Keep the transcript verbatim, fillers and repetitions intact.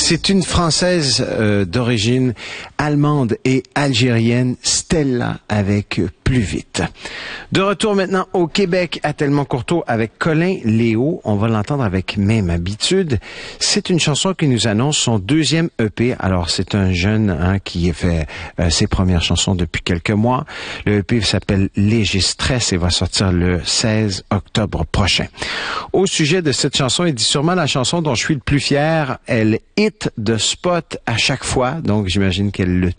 C'est une Française euh, d'origine allemande et algérienne, Stella, avec Plus vite. De retour maintenant au Québec, à Tellement-Courteau, avec Colin Léo. On va l'entendre avec Même Habitude. C'est une chanson qui nous annonce son deuxième E P. Alors, c'est un jeune hein, qui a fait euh, ses premières chansons depuis quelques mois. Le E P s'appelle Léger Stress et va sortir le seize octobre prochain. Au sujet de cette chanson, il dit sûrement la chanson dont je suis le plus fier. Elle hit de spot à chaque fois, donc j'imagine qu'elle le